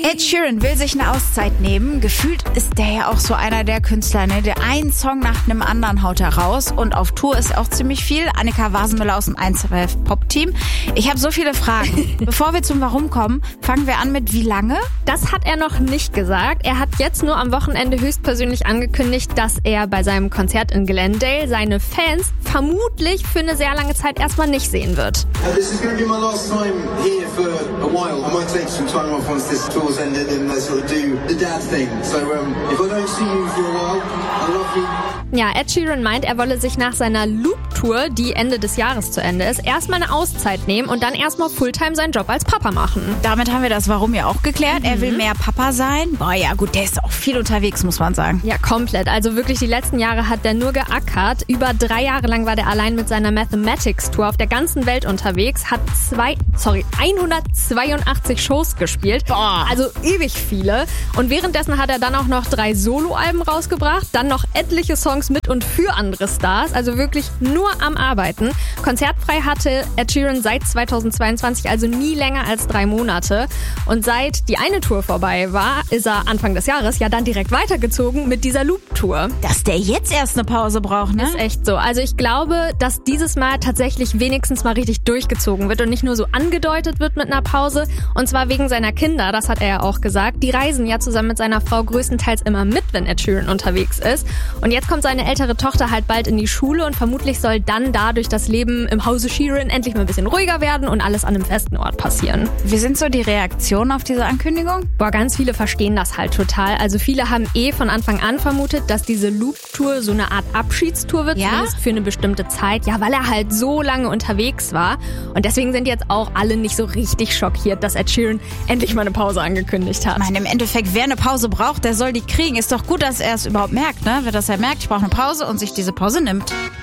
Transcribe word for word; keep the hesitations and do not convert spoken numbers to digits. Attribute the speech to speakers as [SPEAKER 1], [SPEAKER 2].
[SPEAKER 1] Ed Sheeran will sich eine Auszeit nehmen. Gefühlt ist der ja auch so einer der Künstler, ne? Der einen Song nach einem anderen haut er raus. Und auf Tour ist auch ziemlich viel. Annika Wasenmüller aus dem eins zwei elf Pop-Team. Ich habe so viele Fragen. Bevor wir zum Warum kommen, fangen wir an mit wie lange?
[SPEAKER 2] Das hat er noch nicht gesagt. Er hat jetzt nur am Wochenende höchstpersönlich angekündigt, dass er bei seinem Konzert in Glendale seine Fans vermutlich für eine sehr lange Zeit erstmal nicht sehen wird.
[SPEAKER 3] This is going to be my last time here for a while. I might take some time off once this tour's ended and I sort of do the dad thing. So um, if I don't see you for a while, I love you.
[SPEAKER 2] Ja, Ed Sheeran meint, er wolle sich nach seiner Loop-Tour, die Ende des Jahres zu Ende ist, erstmal eine Auszeit nehmen und dann erstmal Fulltime seinen Job als Papa machen.
[SPEAKER 1] Damit haben wir das Warum ja auch geklärt. Mhm. Er will mehr Papa sein. Boah, ja gut, der ist auch viel unterwegs, muss man sagen.
[SPEAKER 2] Ja, komplett. Also wirklich die letzten Jahre hat der nur geackert. Über drei Jahre lang war der allein mit seiner Mathematics-Tour auf der ganzen Welt unterwegs, hat zwei, sorry, hundertzweiundachtzig Shows gespielt.
[SPEAKER 1] Boah.
[SPEAKER 2] Also ewig viele. Und währenddessen hat er dann auch noch drei Soloalben rausgebracht, dann noch etliche Songs mit und für andere Stars, also wirklich nur am Arbeiten. Konzertfrei hatte Ed Sheeran seit zweitausendzweiundzwanzig, also nie länger als drei Monate. Und seit die eine Tour vorbei war, ist er Anfang des Jahres ja dann direkt weitergezogen mit dieser Loop-Tour.
[SPEAKER 1] Dass der jetzt erst eine Pause braucht, ne?
[SPEAKER 2] Ist echt so. Also ich glaube, dass dieses Mal tatsächlich wenigstens mal richtig durchgezogen wird und nicht nur so angedeutet wird mit einer Pause. Und zwar wegen seiner Kinder, das hat er ja auch gesagt. Die reisen ja zusammen mit seiner Frau größtenteils immer mit, wenn Ed Sheeran unterwegs ist. Und jetzt kommt seine ältere Tochter halt bald in die Schule und vermutlich soll dann dadurch das Leben im Hause Sheeran endlich mal ein bisschen ruhiger werden und alles an einem festen Ort passieren.
[SPEAKER 1] Wie sind so die Reaktionen auf diese Ankündigung?
[SPEAKER 2] Boah, ganz viele verstehen das halt total. Also viele haben eh von Anfang an vermutet, dass diese Loop-Tour so eine Art Abschiedstour wird,
[SPEAKER 1] ja?
[SPEAKER 2] Zumindest für eine bestimmte Zeit. Ja, weil er halt so lange unterwegs war. Und deswegen sind jetzt auch alle nicht so richtig schockiert, dass Ed Sheeran endlich mal eine Pause angekündigt hat.
[SPEAKER 1] Ich meine, im Endeffekt, wer eine Pause braucht, der soll die kriegen. Ist doch gut, dass er es überhaupt merkt, ne? Wer das ja merkt, ich brauche eine Pause und sich diese Pause nimmt.